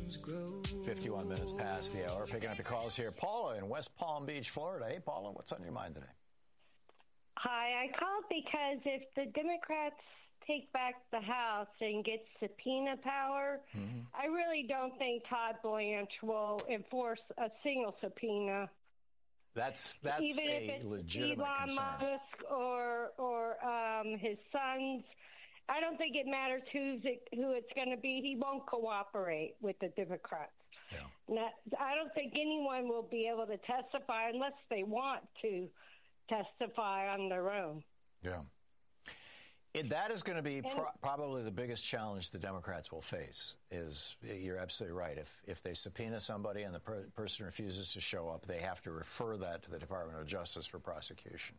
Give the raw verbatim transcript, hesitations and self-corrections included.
fifty-one minutes past the hour. Picking up your calls here. Paula in West Palm Beach, Florida. Hey, Paula, what's on your mind today? Hi, I called because if the Democrats take back the House and get subpoena power, mm-hmm. I really don't think Todd Blanche will enforce a single subpoena. That's that's Even a if it's legitimate Elon concern. Musk or or um, his sons. I don't think it matters who's it, who it's going to be. He won't cooperate with the Democrats. Yeah. Not, I don't think anyone will be able to testify unless they want to testify on their own. Yeah. It, that is going to be pro- probably the biggest challenge the Democrats will face. Is you're absolutely right. If if they subpoena somebody and the per- person refuses to show up, they have to refer that to the Department of Justice for prosecution.